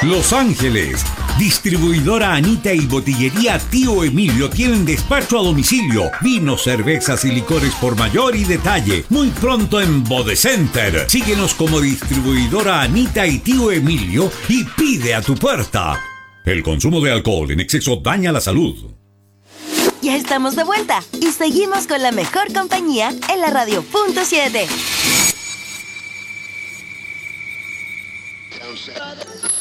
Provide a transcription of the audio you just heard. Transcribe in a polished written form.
Los Ángeles. Distribuidora Anita y Botillería Tío Emilio tienen despacho a domicilio. Vinos, cervezas y licores por mayor y detalle. Muy pronto en Bodecenter. Síguenos como Distribuidora Anita y Tío Emilio y pide a tu puerta. El consumo de alcohol en exceso daña la salud. Ya estamos de vuelta y seguimos con la mejor compañía en la radio punto 7.